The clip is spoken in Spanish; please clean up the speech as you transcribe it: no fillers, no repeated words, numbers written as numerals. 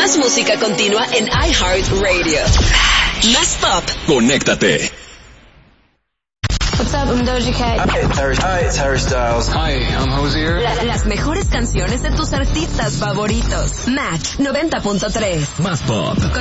Más música continua en iHeartRadio. Más pop. Conéctate. What's up, I'm Doja Cat. Hi, it's Harry Styles. Hi, I'm Hozier. Las mejores canciones de tus artistas favoritos. Match 90.3. Más pop.